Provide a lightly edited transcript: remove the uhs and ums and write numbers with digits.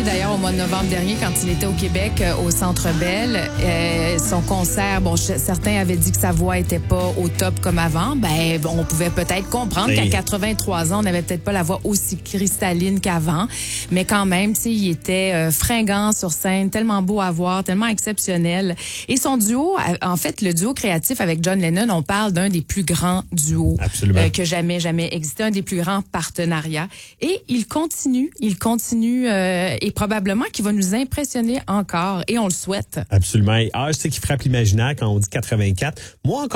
d'ailleurs au mois de novembre dernier quand il était au Québec au Centre Bell. Son concert, certains avaient dit que sa voix était pas au top comme avant. On pouvait peut-être comprendre qu'à 83 ans, on n'avait peut-être pas la voix aussi cristalline qu'avant. Mais quand même, il était fringant sur scène, tellement beau à voir, tellement exceptionnel. Et son duo, en fait, le duo créatif avec John Lennon, on parle d'un des plus grands duos que jamais existé, un des plus grands partenariats. Et il continue et probablement qu'il va nous impressionner encore et on le souhaite. Absolument. Et c'est qui frappe l'imaginaire quand on dit 84. Moi, encore